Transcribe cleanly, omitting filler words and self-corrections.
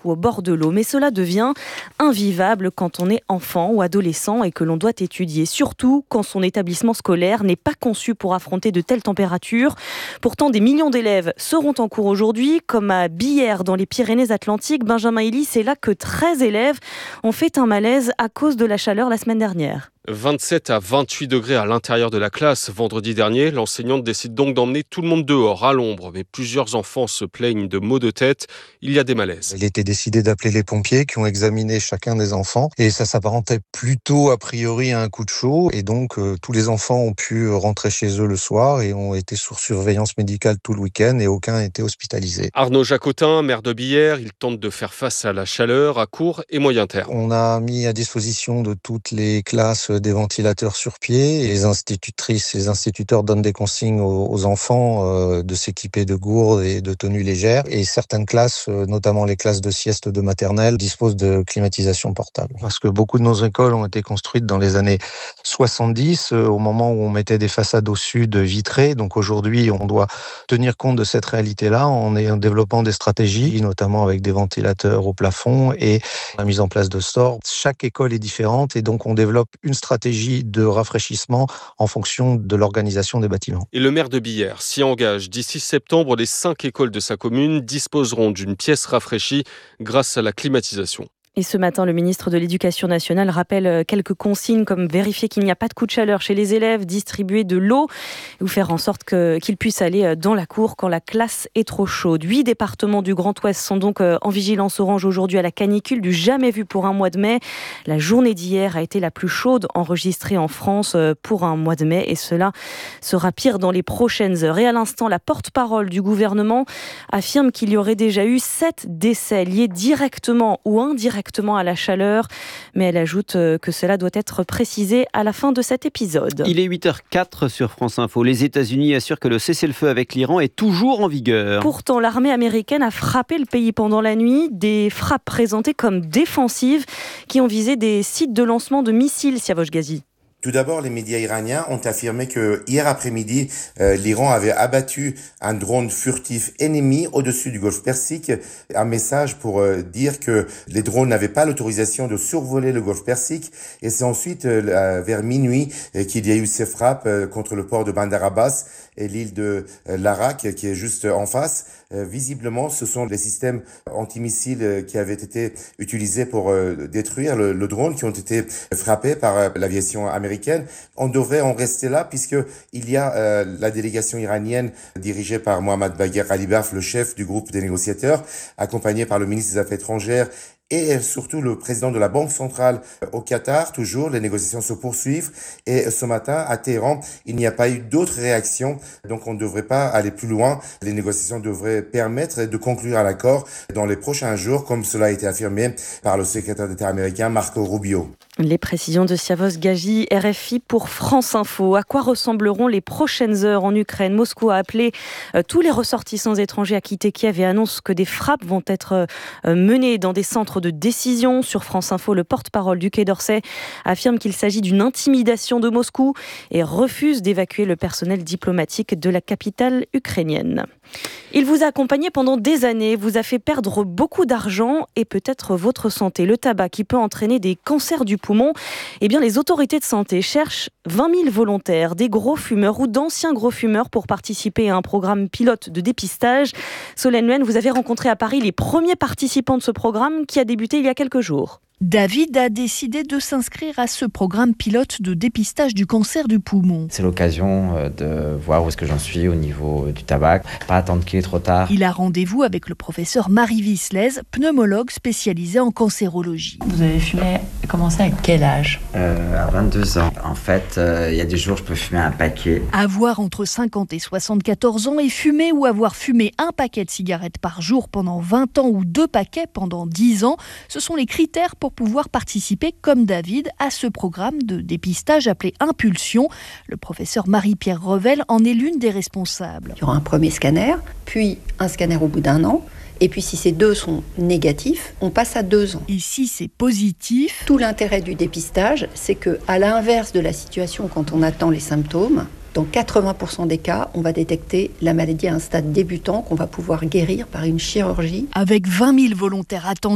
ou au bord de l'eau. Mais cela devient invivable quand on est enfant ou adolescent et que l'on doit étudier, surtout quand son établissement scolaire n'est pas conçu pour affronter de telles températures. Pourtant, des millions d'élèves seront en cours aujourd'hui, comme à Billère dans les Pyrénées-Atlantiques. Benjamin Elie, c'est là que 13 élèves ont fait un malaise à cause de la chaleur la semaine dernière. 27 à 28 degrés à l'intérieur de la classe. Vendredi dernier, l'enseignante décide donc d'emmener tout le monde dehors, à l'ombre. Mais plusieurs enfants se plaignent de maux de tête. Il y a des malaises. Il était décidé d'appeler les pompiers qui ont examiné chacun des enfants. Et ça s'apparentait plutôt a priori à un coup de chaud. Et donc, tous les enfants ont pu rentrer chez eux le soir et ont été sous surveillance médicale tout le week-end et aucun n'a été hospitalisé. Arnaud Jacotin, maire de Billère, il tente de faire face à la chaleur à court et moyen terme. On a mis à disposition de toutes les classes des ventilateurs sur pied et les institutrices et les instituteurs donnent des consignes aux enfants de s'équiper de gourdes et de tenues légères. Et certaines classes, notamment les classes de sieste de maternelle, disposent de climatisation portable. Parce que beaucoup de nos écoles ont été construites dans les années 70, au moment où on mettait des façades au sud vitrées. Donc aujourd'hui, on doit tenir compte de cette réalité-là en développant des stratégies, notamment avec des ventilateurs au plafond et la mise en place de stores. Chaque école est différente et donc on développe une stratégie de rafraîchissement en fonction de l'organisation des bâtiments. Et le maire de Billère s'y engage. D'ici septembre, les 5 écoles de sa commune disposeront d'une pièce rafraîchie grâce à la climatisation. Et ce matin, le ministre de l'Éducation nationale rappelle quelques consignes comme vérifier qu'il n'y a pas de coup de chaleur chez les élèves, distribuer de l'eau ou faire en sorte qu'ils puissent aller dans la cour quand la classe est trop chaude. 8 départements du Grand Ouest sont donc en vigilance orange aujourd'hui à la canicule du jamais vu pour un mois de mai. La journée d'hier a été la plus chaude enregistrée en France pour un mois de mai et cela sera pire dans les prochaines heures. Et à l'instant, la porte-parole du gouvernement affirme qu'il y aurait déjà eu 7 décès liés directement ou indirectement à la chaleur, mais elle ajoute que cela doit être précisé à la fin de cet épisode. Il est 8h04 sur France Info. Les États-Unis assurent que le cessez-le-feu avec l'Iran est toujours en vigueur. Pourtant, l'armée américaine a frappé le pays pendant la nuit, des frappes présentées comme défensives qui ont visé des sites de lancement de missiles, Siavosh Ghazi. Tout d'abord, les médias iraniens ont affirmé que hier après-midi, l'Iran avait abattu un drone furtif ennemi au-dessus du golfe Persique. Un message pour dire que les drones n'avaient pas l'autorisation de survoler le golfe Persique. Et c'est ensuite, vers minuit, qu'il y a eu ces frappes contre le port de Bandar Abbas et l'île de Larak, qui est juste en face. Visiblement, ce sont les systèmes antimissiles qui avaient été utilisés pour détruire le drone, qui ont été frappés par l'aviation américaine. On devrait en rester là puisque il y a la délégation iranienne dirigée par Mohammad Bagher Ghalibaf, le chef du groupe des négociateurs, accompagné par le ministre des Affaires étrangères et surtout le président de la Banque centrale au Qatar. Toujours, les négociations se poursuivent et ce matin, à Téhéran, il n'y a pas eu d'autres réactions. Donc on ne devrait pas aller plus loin. Les négociations devraient permettre de conclure un accord dans les prochains jours, comme cela a été affirmé par le secrétaire d'État américain Marco Rubio. Les précisions de Siavosh Ghazi, RFI pour France Info. À quoi ressembleront les prochaines heures en Ukraine ? Moscou a appelé tous les ressortissants étrangers à quitter Kiev et annonce que des frappes vont être menées dans des centres de décision. Sur France Info, le porte-parole du Quai d'Orsay affirme qu'il s'agit d'une intimidation de Moscou et refuse d'évacuer le personnel diplomatique de la capitale ukrainienne. Il vous a accompagné pendant des années, vous a fait perdre beaucoup d'argent et peut-être votre santé. Le tabac qui peut entraîner des cancers du poumon. Eh bien, les autorités de santé cherchent 20 000 volontaires, des gros fumeurs ou d'anciens gros fumeurs pour participer à un programme pilote de dépistage. Solène Luen, vous avez rencontré à Paris les premiers participants de ce programme qui a débuté il y a quelques jours. David a décidé de s'inscrire à ce programme pilote de dépistage du cancer du poumon. C'est l'occasion de voir où est-ce que j'en suis au niveau du tabac, pas attendre qu'il est trop tard. Il a rendez-vous avec le professeur Marie Vislez, pneumologue spécialisée en cancérologie. Vous avez commencé à quel âge ? À 22 ans. En fait, il y a des jours, je peux fumer un paquet. Avoir entre 50 et 74 ans et fumer ou avoir fumé un paquet de cigarettes par jour pendant 20 ans ou 2 paquets pendant 10 ans, ce sont les critères pour pouvoir participer, comme David, à ce programme de dépistage appelé Impulsion. Le professeur Marie-Pierre Revel en est l'une des responsables. Il y aura un premier scanner, puis un scanner au bout d'1 an. Et puis si ces 2 sont négatifs, on passe à 2 ans. Et si c'est positif ? Tout l'intérêt du dépistage, c'est que, à l'inverse de la situation quand on attend les symptômes, dans 80% des cas, on va détecter la maladie à un stade débutant qu'on va pouvoir guérir par une chirurgie. Avec 20 000 volontaires attendus,